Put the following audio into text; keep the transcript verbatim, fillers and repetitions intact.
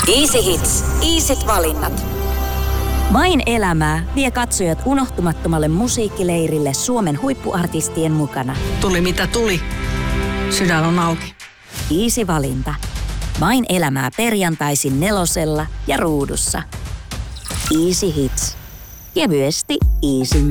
Easy Hits. Easyt valinnat. Vain elämää vie katsojat unohtumattomalle musiikkileirille Suomen huippuartistien mukana. Tuli mitä tuli. Sydän on auki. Easy valinta. Vain elämää perjantaisin nelosella ja ruudussa. Easy Hits. Kevyesti easy.